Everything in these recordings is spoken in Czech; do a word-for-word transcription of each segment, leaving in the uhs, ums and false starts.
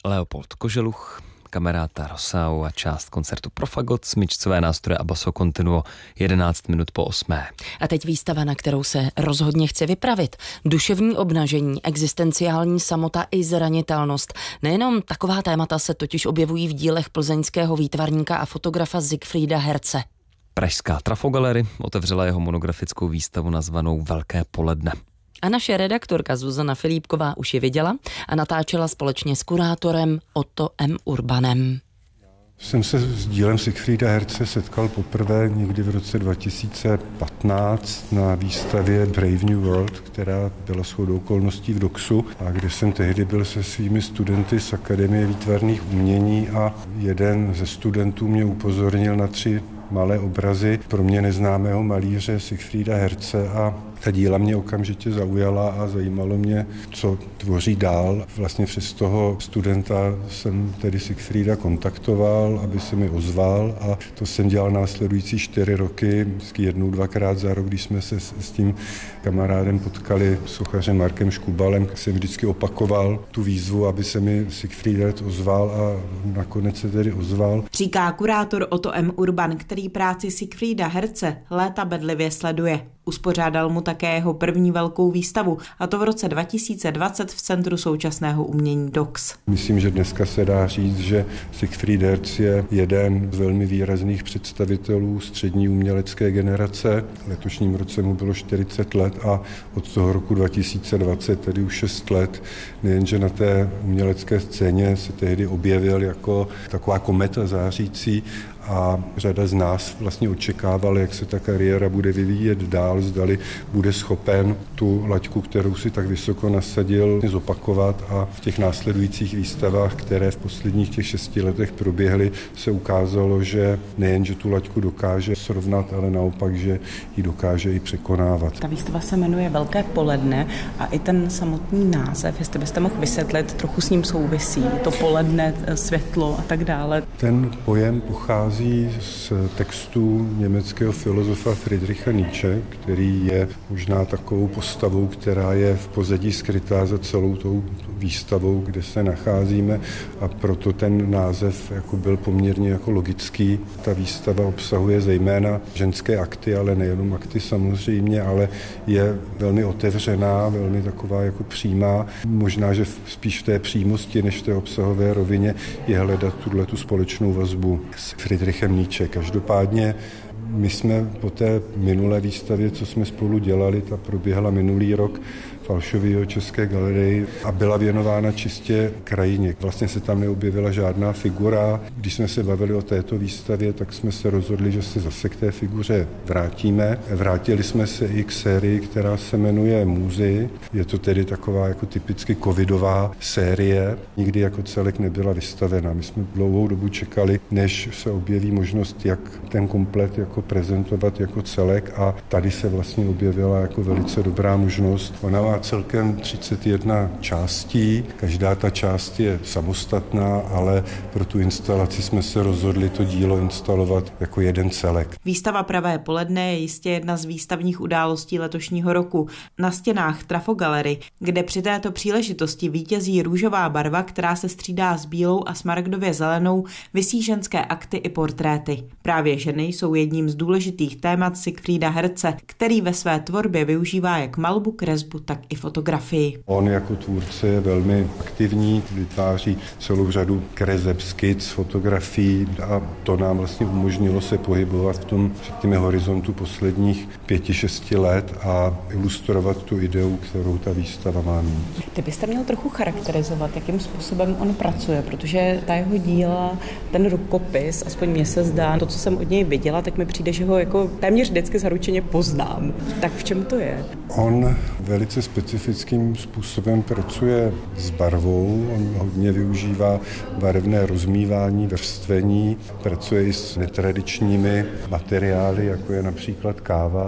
Leopold Koželuch, Camerata Rossau a část koncertu pro fagot, smyčcové nástroje a basso continuo jedenáct minut po osmé. A teď výstava, na kterou se rozhodně chci vypravit. Duševní obnažení, existenciální samota i zranitelnost. Nejenom taková témata se totiž objevují v dílech plzeňského výtvarníka a fotografa Siegfrieda Herze. Pražská Trafogalery otevřela jeho monografickou výstavu nazvanou Velké poledne. A naše redaktorka Zuzana Filipková už je viděla a natáčela společně s kurátorem Otto M. Urbanem. Jsem se s dílem Siegfrieda Herze setkal poprvé někdy v roce dva tisíce patnáct na výstavě Brave New World, která byla shodou okolností v Doxu, a kde jsem tehdy byl se svými studenty z Akademie výtvarných umění a jeden ze studentů mě upozornil na tři malé obrazy pro mě neznámého malíře Siegfrieda Herze a ta díla mě okamžitě zaujala a zajímalo mě, co tvoří dál. Vlastně přes toho studenta jsem tedy Siegfrieda kontaktoval, aby se mi ozval, a to jsem dělal následující čtyři roky, vždycky jednou, dvakrát za rok, když jsme se s, s tím kamarádem potkali, sochařem Markem Škubalem, jsem vždycky opakoval tu výzvu, aby se mi Siegfried ozval, a nakonec se tedy ozval. Říká kurátor Otto M. Urban, který práci Siegfrieda Herze léta bedlivě sleduje. Uspořádal mu také jeho první velkou výstavu, a to v roce dva tisíce dvacet v Centru současného umění Dox. Myslím, že dneska se dá říct, že Siegfried Herz je jeden z velmi výrazných představitelů střední umělecké generace. V letošním roce mu bylo čtyřicet let a od toho roku dva tisíce dvacet, tedy už šest let, nejenže na té umělecké scéně se tehdy objevil jako taková kometa zářící, a řada z nás vlastně očekávala, jak se ta kariéra bude vyvíjet dál, zdali bude schopen tu laťku, kterou si tak vysoko nasadil, zopakovat, a v těch následujících výstavách, které v posledních těch šesti letech proběhly, se ukázalo, že nejen, že tu laťku dokáže srovnat, ale naopak, že ji dokáže i překonávat. Ta výstava se jmenuje Velké poledne a i ten samotný název, jestli byste mohl vysvětlit, trochu s ním souvisí, to poledne, světlo a tak dále. Ten pojem pochází z textu německého filozofa Friedricha Nietzsche, který je možná takovou postavou, která je v pozadí skrytá za celou tou výstavou, kde se nacházíme, a proto ten název jako byl poměrně jako logický. Ta výstava obsahuje zejména ženské akty, ale nejenom akty samozřejmě, ale je velmi otevřená, velmi taková jako přímá. Možná, že spíš v té přímosti než v té obsahové rovině je hledat tuto společnou vazbu s Friedrichem Nietzsche. Každopádně my jsme po té minulé výstavě, co jsme spolu dělali, ta proběhla minulý rok v Alšovýho České galerii a byla věnována čistě krajině. Vlastně se tam neobjevila žádná figura. Když jsme se bavili o této výstavě, tak jsme se rozhodli, že se zase k té figuře vrátíme. Vrátili jsme se i k sérii, která se jmenuje Můzy. Je to tedy taková jako typicky covidová série. Nikdy jako celek nebyla vystavena. My jsme dlouhou dobu čekali, než se objeví možnost, jak ten komplet jako prezentovat jako celek, a tady se vlastně objevila jako velice dobrá možnost. Ona má celkem třicet jedna částí, každá ta část je samostatná, ale pro tu instalaci jsme se rozhodli to dílo instalovat jako jeden celek. Výstava Pravé poledne je jistě jedna z výstavních událostí letošního roku. Na stěnách Trafogalery, kde při této příležitosti vítězí růžová barva, která se střídá s bílou a smaragdově zelenou, visí ženské akty i portréty. Právě ženy jsou jedním z důležitých témat Siegfrieda Herze, který ve své tvorbě využívá jak malbu, kresbu, tak i fotografii. On jako tvůrce je velmi aktivní, vytváří celou řadu kreseb, skic, fotografií, a to nám vlastně umožnilo se pohybovat v tom, řekněme, horizontu posledních pěti, šesti let a ilustrovat tu ideu, kterou ta výstava má mít. Kdybyste měl trochu charakterizovat, jakým způsobem on pracuje, protože ta jeho díla, ten rukopis, aspoň mně se zdá, to, co jsem od něj viděla, tak mi přijde, že ho jako téměř vždycky zaručeně poznám. Tak v čem to je? On velice specifickým způsobem pracuje s barvou, on hodně využívá barevné rozmívání, vrstvení, pracuje i s netradičními materiály, jako je například káva. V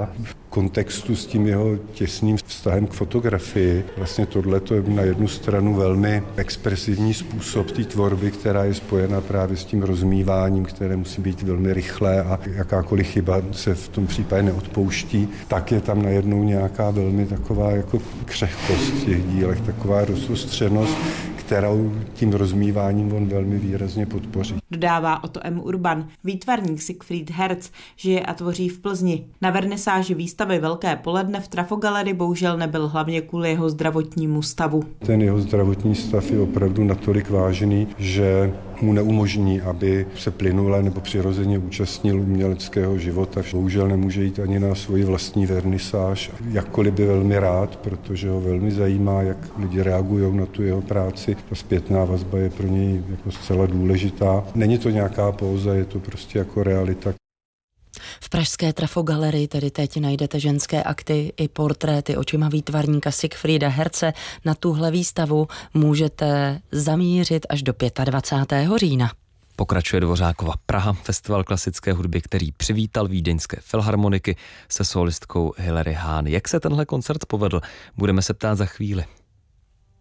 kontextu s tím jeho těsným vztahem k fotografii. Vlastně tohleto je na jednu stranu velmi expresivní způsob té tvorby, která je spojena právě s tím rozmíváním, které musí být velmi rychlé a jakákoliv chyba se v tom případě neodpouští. Tak je tam najednou nějaká velmi taková jako křehkost v těch dílech, taková rozostřenost, kterou tím rozmíváním on velmi výrazně podpoří. Dodává Otto M. Urban. Výtvarník Siegfried Herz žije a tvoří v Plzni. Na vernisáži výstavy Velké poledne v Trafogalerii bohužel nebyl hlavně kvůli jeho zdravotnímu stavu. Ten jeho zdravotní stav je opravdu natolik vážný, že mu neumožní, aby se plynule nebo přirozeně účastnil uměleckého života. Bohužel nemůže jít ani na svoji vlastní vernisáž, jakkoliv by velmi rád, protože ho velmi zajímá, jak lidi reagují na tu jeho práci. Ta zpětná vazba je pro něj jako zcela důležitá. Není to nějaká póza, je to prostě jako realita. V pražské Trafogalerii tedy teď najdete ženské akty i portréty očima výtvarníka Siegfrieda Herze. Na tuhle výstavu můžete zamířit až do dvacátého pátého října. Pokračuje Dvořákova Praha, festival klasické hudby, který přivítal vídeňské filharmoniky se solistkou Hilary Hahn. Jak se tenhle koncert povedl, budeme se ptát za chvíli.